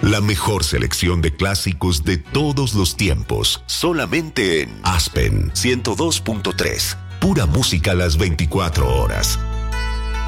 La mejor selección de clásicos de todos los tiempos, solamente en Aspen 102.3. Pura música a las 24 horas.